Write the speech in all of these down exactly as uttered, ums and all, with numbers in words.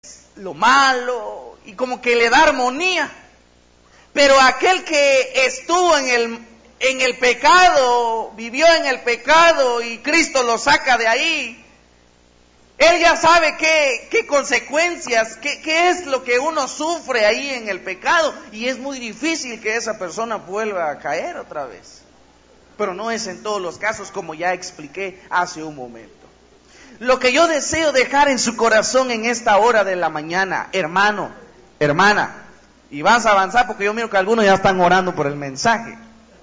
lo malo y como que le da armonía. Pero aquel que estuvo en el, en el pecado, vivió en el pecado y Cristo lo saca de ahí, él ya sabe qué, qué consecuencias, qué, qué es lo que uno sufre ahí en el pecado, y es muy difícil que esa persona vuelva a caer otra vez. Pero no es en todos los casos, como ya expliqué hace un momento. Lo que yo deseo dejar en su corazón en esta hora de la mañana, hermano, hermana, y vas a avanzar porque yo miro que algunos ya están orando por el mensaje.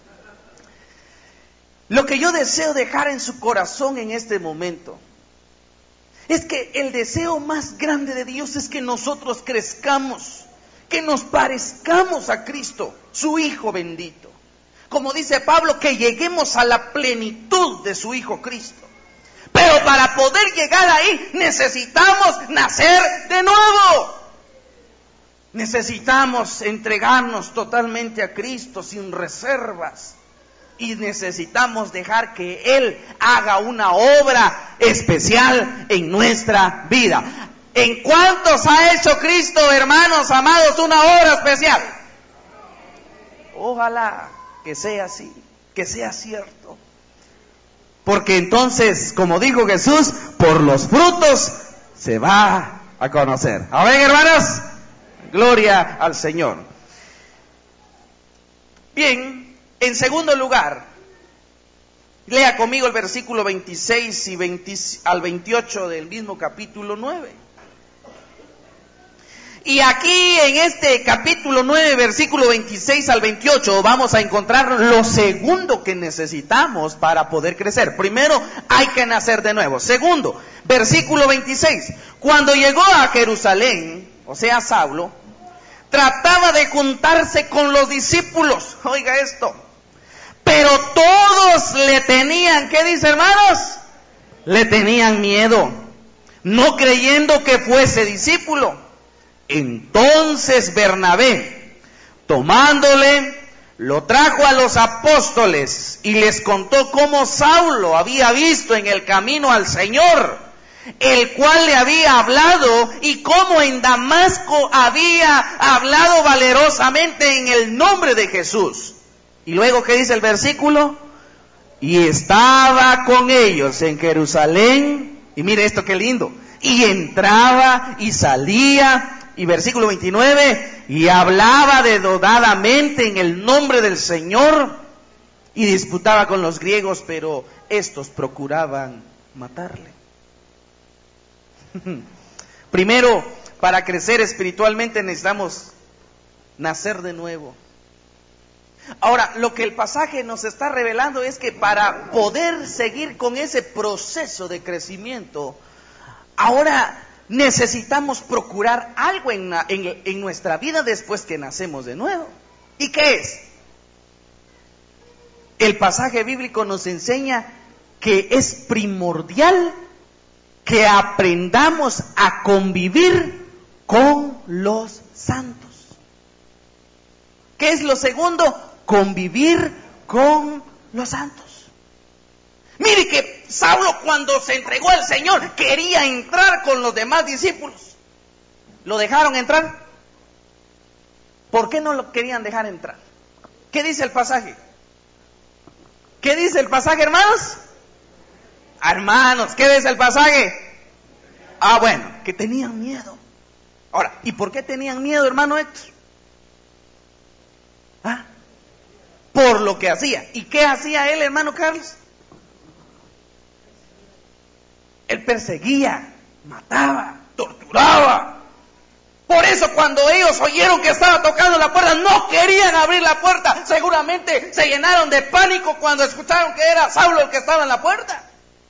Lo que yo deseo dejar en su corazón en este momento es que el deseo más grande de Dios es que nosotros crezcamos, que nos parezcamos a Cristo, su Hijo bendito. Como dice Pablo, que lleguemos a la plenitud de su Hijo Cristo. Pero para poder llegar ahí necesitamos nacer de nuevo. Necesitamos entregarnos totalmente a Cristo sin reservas. Y necesitamos dejar que Él haga una obra especial en nuestra vida. ¿En cuántos ha hecho Cristo, hermanos amados, una obra especial? Ojalá que sea así, que sea cierto. Porque entonces, como dijo Jesús, por los frutos se va a conocer. Amén, hermanos. Gloria al Señor. Bien. En segundo lugar, lea conmigo el versículo veintiséis y veinte, al veintiocho del mismo capítulo nueve. Y aquí en este capítulo nueve, versículo veintiséis al veintiocho, vamos a encontrar lo segundo que necesitamos para poder crecer. Primero, hay que nacer de nuevo. Segundo, versículo veintiséis. Cuando llegó a Jerusalén, o sea, Saulo, trataba de juntarse con los discípulos. Oiga esto. Pero todos le tenían, ¿qué dice, hermanos? Le tenían miedo, no creyendo que fuese discípulo. Entonces Bernabé, tomándole, lo trajo a los apóstoles y les contó cómo Saulo había visto en el camino al Señor, el cual le había hablado, y cómo en Damasco había hablado valerosamente en el nombre de Jesús. Y luego, ¿qué dice el versículo? Y estaba con ellos en Jerusalén, y mire esto qué lindo, y entraba y salía, y versículo veintinueve, y hablaba denodadamente en el nombre del Señor, y disputaba con los griegos, pero estos procuraban matarle. Primero, para crecer espiritualmente necesitamos nacer de nuevo. Ahora, lo que el pasaje nos está revelando es que para poder seguir con ese proceso de crecimiento, ahora necesitamos procurar algo en, en, en nuestra vida después que nacemos de nuevo. ¿Y qué es? El pasaje bíblico nos enseña que es primordial que aprendamos a convivir con los santos. ¿Qué es lo segundo? Convivir con los santos. Mire que Saulo, cuando se entregó al Señor, quería entrar con los demás discípulos. ¿Lo dejaron entrar? ¿Por qué no lo querían dejar entrar? ¿Qué dice el pasaje? ¿Qué dice el pasaje, hermanos? Hermanos, ¿qué dice el pasaje? Ah, bueno, que tenían miedo. Ahora, ¿y por qué tenían miedo, hermano Héctor? ¿Ah? Por lo que hacía. ¿Y qué hacía él, hermano Carlos? Él perseguía, mataba, torturaba. Por eso cuando ellos oyeron que estaba tocando la puerta, no querían abrir la puerta. Seguramente se llenaron de pánico cuando escucharon que era Saulo el que estaba en la puerta.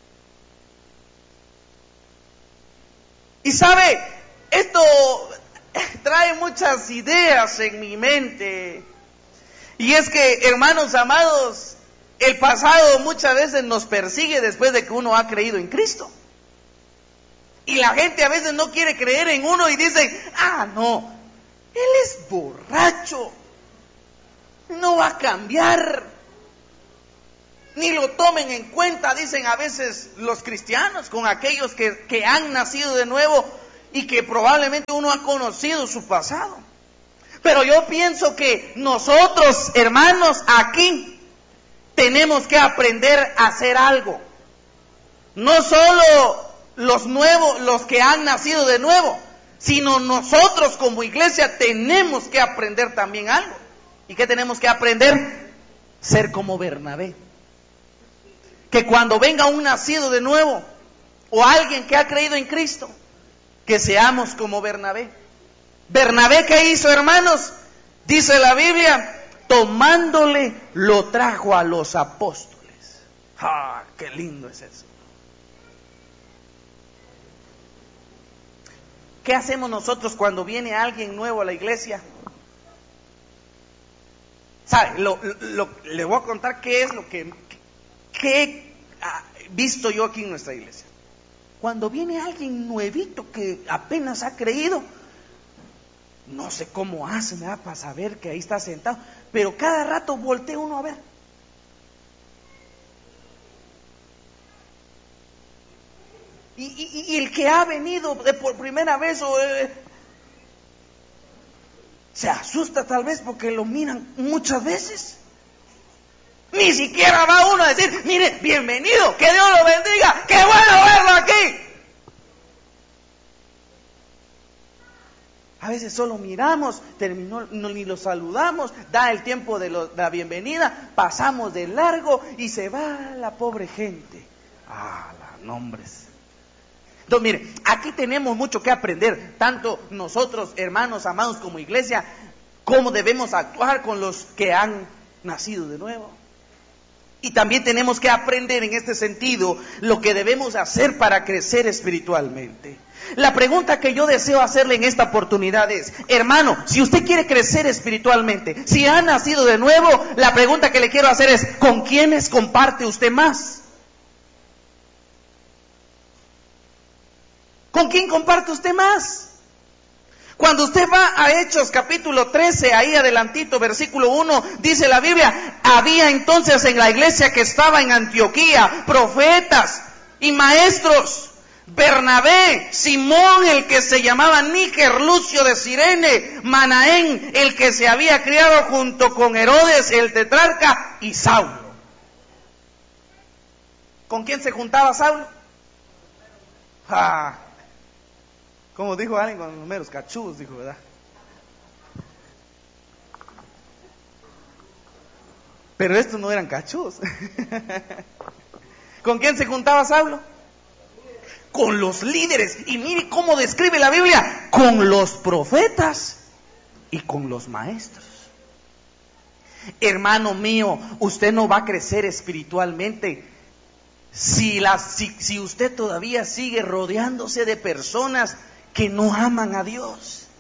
Y sabe, esto trae muchas ideas en mi mente. Y es que, hermanos amados, el pasado muchas veces nos persigue después de que uno ha creído en Cristo. Y la gente a veces no quiere creer en uno y dicen, ah, no, él es borracho, no va a cambiar. Ni lo tomen en cuenta, dicen a veces los cristianos, con aquellos que, que han nacido de nuevo. y que probablemente uno ha conocido su pasado. Pero yo pienso que nosotros, hermanos, aquí tenemos que aprender a hacer algo. No solo los nuevos, los que han nacido de nuevo, sino nosotros como iglesia tenemos que aprender también algo. ¿Y qué tenemos que aprender? Ser como Bernabé. Que cuando venga un nacido de nuevo, o alguien que ha creído en Cristo, que seamos como Bernabé. Bernabé, ¿qué hizo, hermanos? Dice la Biblia, tomándole lo trajo a los apóstoles. ¡Ah, qué lindo es eso! ¿Qué hacemos nosotros cuando viene alguien nuevo a la iglesia? ¿Sabe? Lo, lo, lo, le voy a contar qué es lo que, que he visto yo aquí en nuestra iglesia. Cuando viene alguien nuevito que apenas ha creído, no sé cómo hace, me da para saber que ahí está sentado, pero cada rato voltea uno a ver. Y, y, y el que ha venido de por primera vez o, eh, se asusta tal vez porque lo miran muchas veces. Ni siquiera va uno a decir, mire, bienvenido, que Dios lo bendiga, qué bueno verlo aquí. A veces solo miramos, terminó, no, ni lo saludamos, da el tiempo de, lo, de la bienvenida, pasamos de largo y se va la pobre gente. Ah, la nombres. Entonces, mire, aquí tenemos mucho que aprender, tanto nosotros, hermanos, amados, como iglesia, cómo debemos actuar con los que han nacido de nuevo. Y también tenemos que aprender en este sentido lo que debemos hacer para crecer espiritualmente. La pregunta que yo deseo hacerle en esta oportunidad es, hermano, si usted quiere crecer espiritualmente, si ha nacido de nuevo, la pregunta que le quiero hacer es, ¿con quiénes comparte usted más? ¿Con quién comparte usted más? Cuando usted va a Hechos capítulo trece, ahí adelantito, versículo uno, dice la Biblia, había entonces en la iglesia que estaba en Antioquía profetas y maestros, Bernabé, Simón el que se llamaba Níger, Lucio de Cirene, Manaén el que se había criado junto con Herodes el tetrarca y Saulo. ¿Con quién se juntaba Saulo? Ah, como dijo alguien con los meros cachudos, dijo, ¿verdad? Pero estos no eran cachudos. ¿Con quién se juntaba Saulo? Con los líderes. Y mire cómo describe la Biblia, con los profetas y con los maestros. Hermano mío, usted no va a crecer espiritualmente si, la, si, si usted todavía sigue rodeándose de personas que no aman a Dios.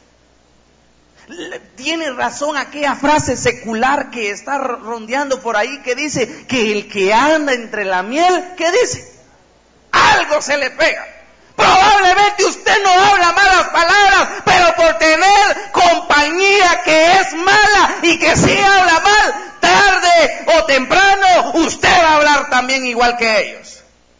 Tiene razón aquella frase secular que está rondeando por ahí que dice que el que anda entre la miel, ¿qué dice? Algo se le pega. Probablemente usted no habla malas palabras, pero por tener compañía que es mala y que sí habla mal, tarde o temprano usted va a hablar también igual que ellos.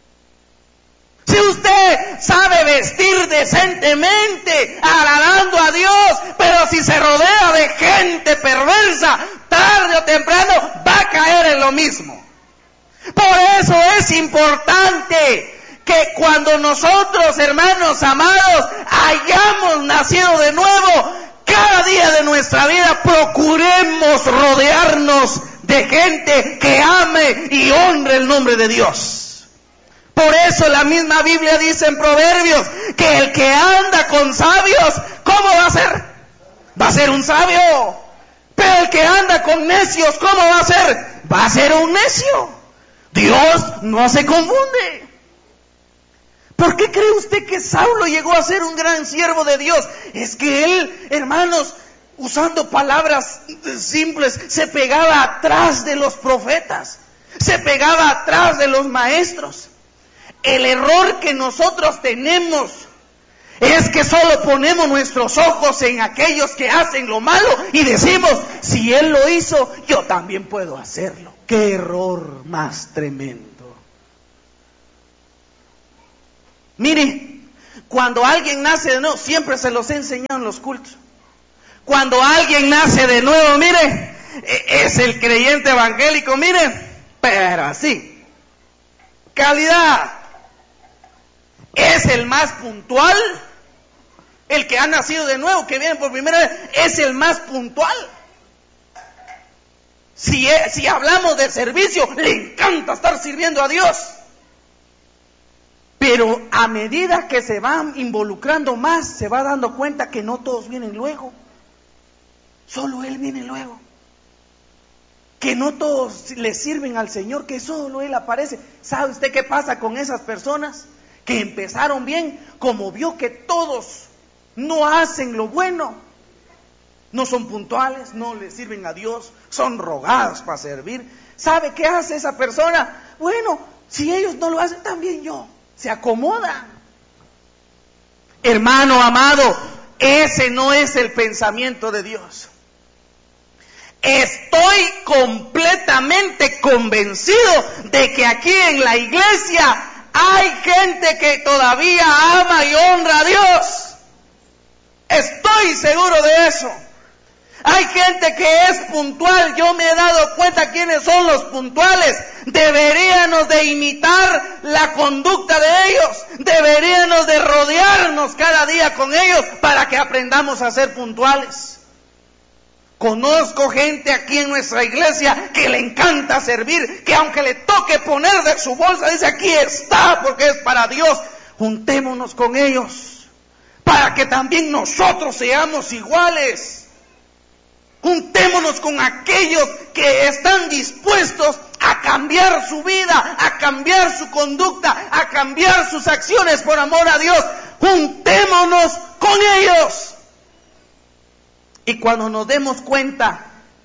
Si usted sabe vestir decentemente, agradando a Dios, pero si se rodea de gente perversa, tarde o temprano va a caer en lo mismo. Por eso es importante que cuando nosotros, hermanos amados, hayamos nacido de nuevo, cada día de nuestra vida procuremos rodearnos de gente que ame y honre el nombre de Dios. Por eso la misma Biblia dice en Proverbios que el que anda con sabios, ¿cómo va a ser? Va a ser un sabio. Pero el que anda con necios, ¿cómo va a ser? Va a ser un necio. Dios no se confunde. ¿Por qué cree usted que Saulo llegó a ser un gran siervo de Dios? Es que él, hermanos, usando palabras simples, se pegaba atrás de los profetas, se pegaba atrás de los maestros. El error que nosotros tenemos es que solo ponemos nuestros ojos en aquellos que hacen lo malo y decimos, si él lo hizo, yo también puedo hacerlo. ¡Qué error más tremendo! Mire, Cuando alguien nace de nuevo, siempre se los he enseñado en los cultos. Cuando alguien nace de nuevo, mire, es el creyente evangélico, mire, pero así, calidad. Es el más puntual, el que ha nacido de nuevo, que viene por primera vez, es el más puntual. Si, si hablamos de servicio, le encanta estar sirviendo a Dios. Pero a medida que se va involucrando más, se va dando cuenta que no todos vienen luego. Solo Él viene luego. Que no todos le sirven al Señor, que solo Él aparece. ¿Sabe usted qué pasa con esas personas que empezaron bien, como vio que todos no hacen lo bueno? No son puntuales, no le sirven a Dios, son rogados para servir. ¿Sabe qué hace esa persona? Bueno, si ellos no lo hacen, también yo. Se acomoda. Hermano amado, ese no es el pensamiento de Dios. Estoy completamente convencido de que aquí en la iglesia hay gente que todavía ama y honra a Dios. Estoy seguro de eso. Hay gente que es puntual. Yo me he dado cuenta quiénes son los puntuales. Deberíamos de imitar la conducta de ellos. Deberíamos de rodearnos cada día con ellos para que aprendamos a ser puntuales. Conozco gente aquí en nuestra iglesia que le encanta servir, que aunque le toque poner de su bolsa, dice aquí está porque es para Dios. Juntémonos con ellos para que también nosotros seamos iguales. Juntémonos con aquellos que están dispuestos a cambiar su vida, a cambiar su conducta, a cambiar sus acciones por amor a Dios. Juntémonos con ellos. Y cuando nos demos cuenta,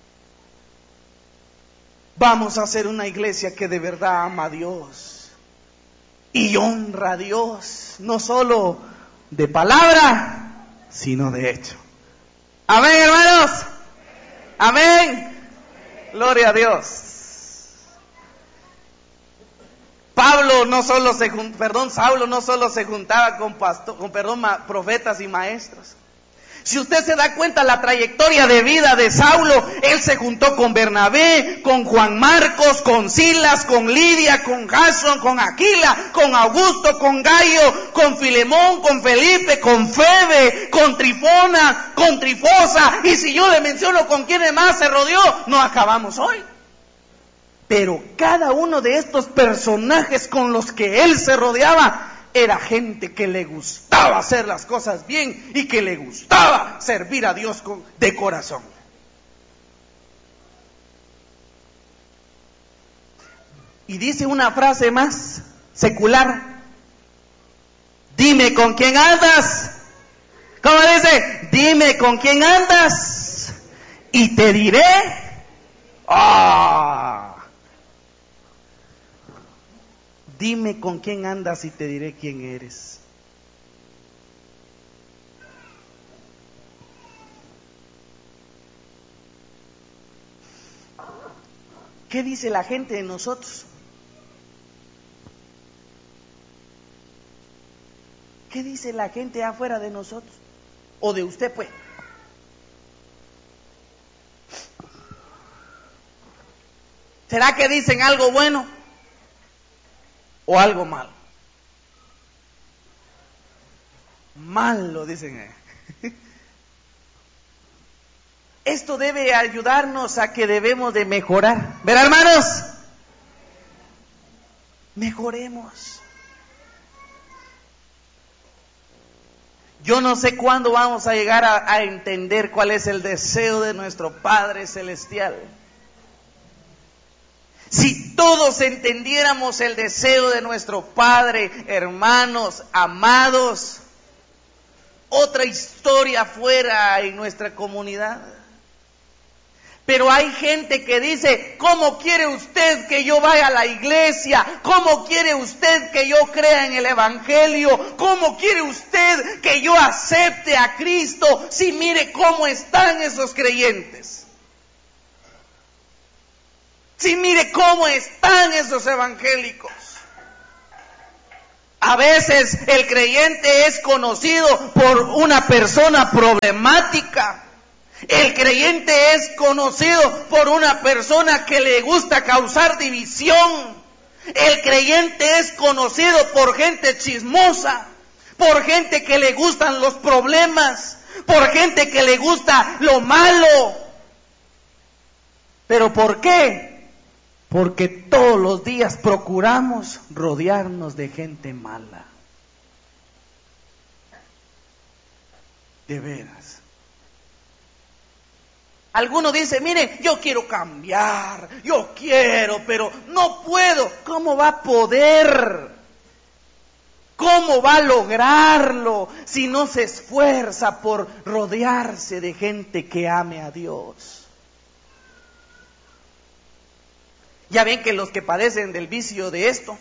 vamos a ser una iglesia que de verdad ama a Dios y honra a Dios, no solo de palabra, sino de hecho. Amén, hermanos. Amén. Gloria a Dios. Pablo no solo se jun- perdón, Saulo no solo se juntaba con pastor, con perdón, ma- profetas y maestros. Si usted se da cuenta la trayectoria de vida de Saulo, él se juntó con Bernabé, con Juan Marcos, con Silas, con Lidia, con Jasón, con Aquila, con Augusto, con Gallo, con Filemón, con Felipe, con Febe, con Trifona, con Trifosa. Y si yo le menciono con quiénes más se rodeó, no acabamos hoy. Pero cada uno de estos personajes con los que él se rodeaba, era gente que le gustaba hacer las cosas bien y que le gustaba servir a Dios con, de corazón. Y dice una frase más secular. Dime con quién andas. ¿Cómo dice? Dime con quién andas y te diré. ¡Ah! Dime con quién andas y te diré quién eres. ¿Qué dice la gente de nosotros? ¿Qué dice la gente afuera de nosotros? O de usted, pues. ¿Será que dicen algo bueno o algo malo? Malo, dicen. Esto debe ayudarnos a que debemos de mejorar. ¿Verdad, hermanos? Mejoremos. Yo no sé cuándo vamos a llegar a, a entender cuál es el deseo de nuestro Padre Celestial. Si todos entendiéramos el deseo de nuestro Padre, hermanos, amados, otra historia fuera en nuestra comunidad. Pero hay gente que dice, ¿cómo quiere usted que yo vaya a la iglesia? ¿Cómo quiere usted que yo crea en el Evangelio? ¿Cómo quiere usted que yo acepte a Cristo? Si mire cómo están esos creyentes. Si mire cómo están esos evangélicos. A veces el creyente es conocido por una persona problemática. El creyente es conocido por una persona que le gusta causar división. El creyente es conocido por gente chismosa, por gente que le gustan los problemas, por gente que le gusta lo malo. ¿Pero por qué? Porque todos los días procuramos rodearnos de gente mala. De veras. Alguno dice, mire, yo quiero cambiar, yo quiero, pero no puedo. ¿Cómo va a poder? ¿Cómo va a lograrlo si no se esfuerza por rodearse de gente que ame a Dios? Ya ven que los que padecen del vicio de esto,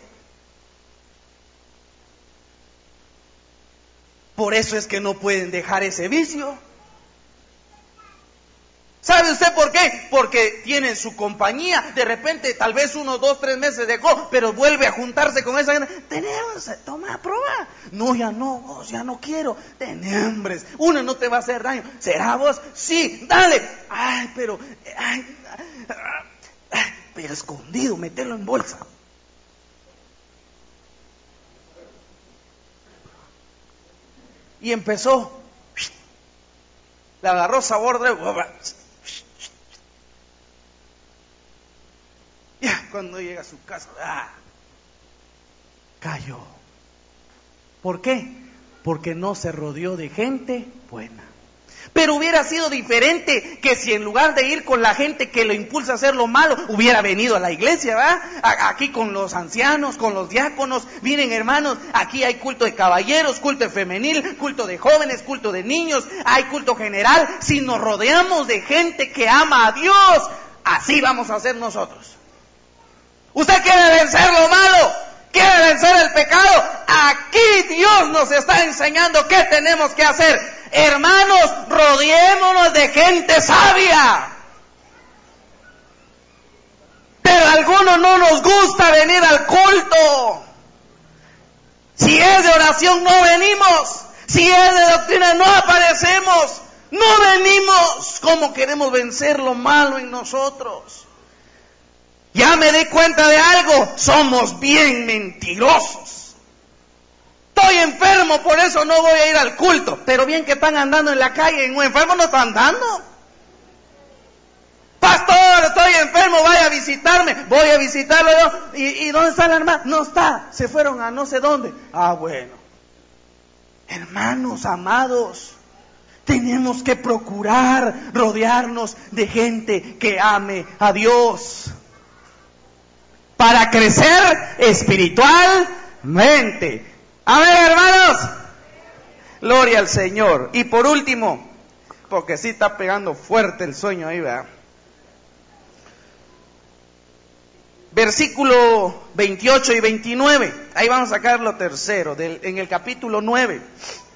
por eso es que no pueden dejar ese vicio. ¿Sabe usted por qué? Porque tienen su compañía, de repente tal vez unos dos, tres meses dejó, pero vuelve a juntarse con esa gente. Tenemos, toma, prueba. No, ya no, vos, ya no quiero. Tenembres, uno no te va a hacer daño. ¿Será vos? Sí, dale. Ay, pero, ay, ay, pero escondido, metelo en bolsa. Y empezó, le agarró sabor de... Ya, cuando llega a su casa, ¡ah! Cayó. ¿Por qué? Porque no se rodeó de gente buena. Pero hubiera sido diferente que si en lugar de ir con la gente que lo impulsa a hacer lo malo, hubiera venido a la iglesia, ¿verdad? Aquí con los ancianos, con los diáconos. Miren, hermanos, aquí hay culto de caballeros, culto de femenil, culto de jóvenes, culto de niños, hay culto general. Si nos rodeamos de gente que ama a Dios, así vamos a ser nosotros. ¿Usted quiere vencer lo malo? ¿Quiere vencer el pecado? Aquí Dios nos está enseñando qué tenemos que hacer. Hermanos, rodeémonos de gente sabia. Pero a algunos no nos gusta venir al culto. Si es de oración no venimos. Si es de doctrina no aparecemos. No venimos. ¿Cómo queremos vencer lo malo en nosotros? Ya me di cuenta de algo, somos bien mentirosos. Estoy enfermo, por eso no voy a ir al culto. Pero bien que están andando en la calle, un enfermo no está andando. Pastor, estoy enfermo, vaya a visitarme. Voy a visitarlo yo. ¿Y, y dónde está la hermana? No está, se fueron a no sé dónde. Ah, bueno. Hermanos amados, tenemos que procurar rodearnos de gente que ame a Dios. Para crecer espiritualmente. Amén, hermanos. Gloria al Señor. Y por último, porque sí está pegando fuerte el sueño ahí, ¿verdad? Versículo veintiocho y veintinueve. Ahí vamos a sacar lo tercero, del, en el capítulo nueve.